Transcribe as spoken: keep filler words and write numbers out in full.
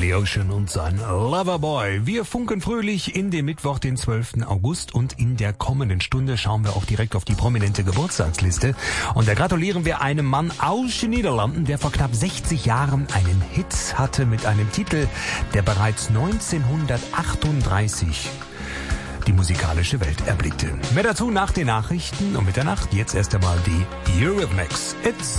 the Ocean und sein Loverboy. Wir funken fröhlich in den Mittwoch, den zwölften August, und in der kommenden Stunde schauen wir auch direkt auf die prominente Geburtstagsliste. Und da gratulieren wir einem Mann aus den Niederlanden, der vor knapp sechzig Jahren einen Hit hatte mit einem Titel, der bereits neunzehnhundertachtunddreißig die musikalische Welt erblickte. Mehr dazu nach den Nachrichten, und Mitternacht jetzt erst einmal die Eurythmics. It's